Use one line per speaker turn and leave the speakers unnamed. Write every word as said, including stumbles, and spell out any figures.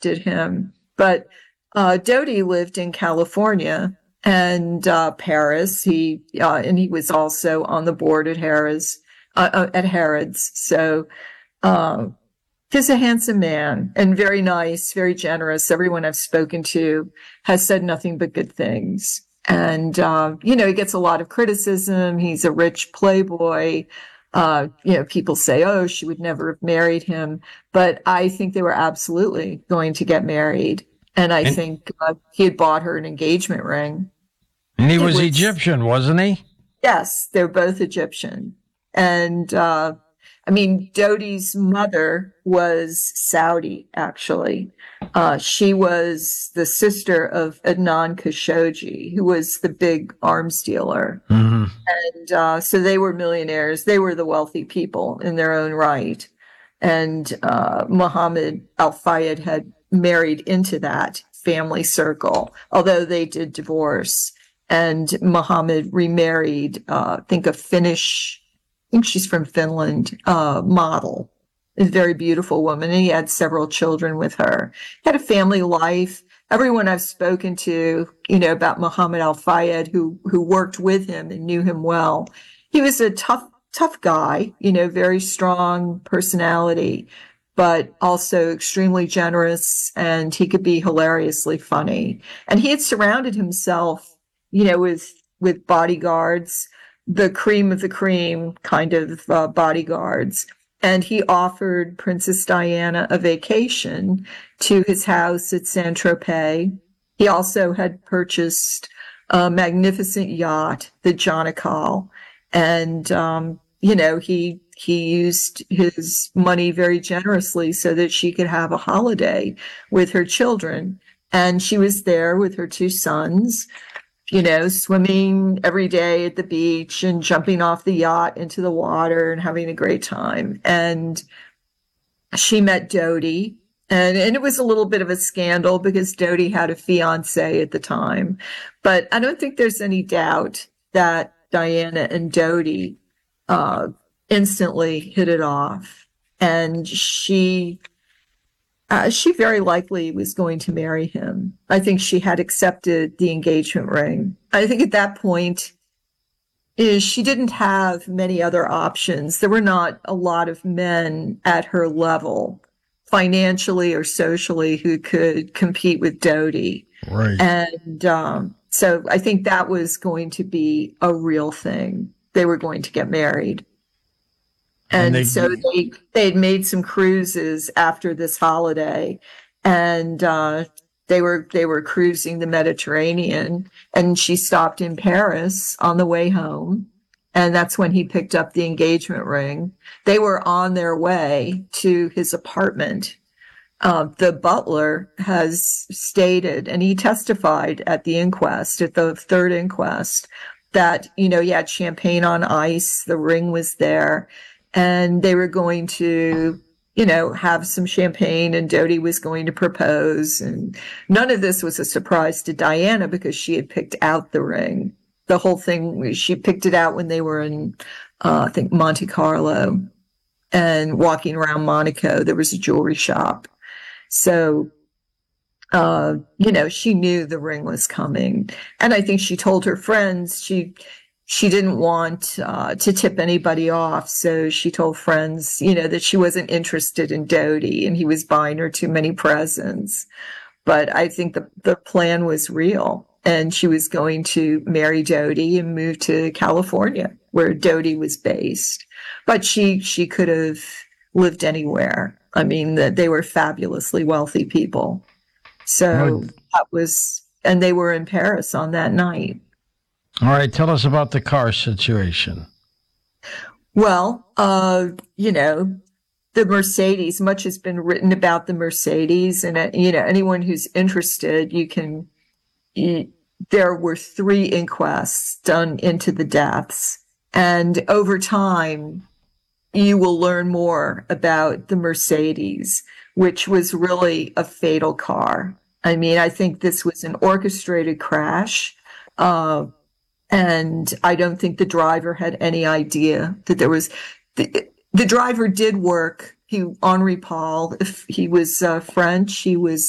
accepted him. But uh, Doty lived in California and uh, Paris. He uh, and he was also on the board at Harrods, uh, uh, at Harrods. So uh, he's a handsome man and very nice, very generous. Everyone I've spoken to has said nothing but good things. And uh, you know, he gets a lot of criticism. He's a rich playboy. Uh, you know, people say, oh, she would never have married him. But I think they were absolutely going to get married. And I
and,
think uh, he had bought her an engagement ring.
And he was, was Egyptian, wasn't he?
Yes, they're both Egyptian. And, uh, I mean, Doty's mother was Saudi, actually. Uh, she was the sister of Adnan Khashoggi, who was the big arms dealer.
Mm-hmm.
And uh, so they were millionaires. They were the wealthy people in their own right. And uh, Mohammed Al-Fayed had married into that family circle, although they did divorce. And Mohammed remarried, uh, I think, a Finnish, I think she's from Finland, uh, model, a very beautiful woman. And he had several children with her. He had a family life. Everyone I've spoken to, you know, about Mohammed Al-Fayed, who, who worked with him and knew him well, he was a tough, tough guy, you know, very strong personality, but also extremely generous, and he could be hilariously funny. And he had surrounded himself, you know, with, with bodyguards, the cream of the cream kind of uh, bodyguards. And he offered Princess Diana a vacation to his house at Saint-Tropez. He also had purchased a magnificent yacht, the Jonacol. And, um, you know, he, he used his money very generously so that she could have a holiday with her children. And she was there with her two sons, you know, swimming every day at the beach and jumping off the yacht into the water and having a great time. And she met Doty, and, and it was a little bit of a scandal because Doty had a fiance at the time. But I don't think there's any doubt that Diana and Doty uh, instantly hit it off. And she Uh, she very likely was going to marry him. I think she had accepted the engagement ring. I think at that point, is she didn't have many other options. There were not a lot of men at her level, financially or socially, who could compete with Doty.
Right.
And um, so I think that was going to be a real thing. They were going to get married. And, and they, so they they had made some cruises after this holiday, and uh, they were they were cruising the Mediterranean. And she stopped in Paris on the way home, and that's when he picked up the engagement ring. They were on their way to his apartment. Uh, the butler has stated, and he testified at the inquest, at the third inquest, that, you know, he had champagne on ice, the ring was there. And they were going to, you know, have some champagne, and Doty was going to propose. And none of this was a surprise to Diana because she had picked out the ring. The whole thing, she picked it out when they were in, uh, I think, Monte Carlo and walking around Monaco. There was a jewelry shop. So, uh, you know, she knew the ring was coming. And I think she told her friends she... She didn't want uh, to tip anybody off, so she told friends, you know, that she wasn't interested in Doty and he was buying her too many presents. But I think the, the plan was real, and she was going to marry Doty and move to California, where Doty was based. But she she could have lived anywhere. I mean, that they were fabulously wealthy people. So
Good.
that was, and they were in Paris on that night.
All right, tell us about the car situation.
Well, uh, you know, the Mercedes, much has been written about the Mercedes, and, uh, you know, anyone who's interested, you can, you, there were three inquests done into the deaths, and over time, you will learn more about the Mercedes, which was really a fatal car. I mean, I think this was an orchestrated crash, uh, and I don't think the driver had any idea that there was, the, the driver did work. He, Henri Paul, if he was uh, French, he was